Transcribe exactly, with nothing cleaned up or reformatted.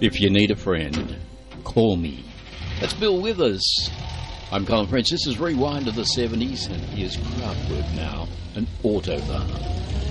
If you need a friend, call me. That's Bill Withers. I'm Colin French. This is Rewind to the seventies, and here's Kraftwerk now, an Autobahn.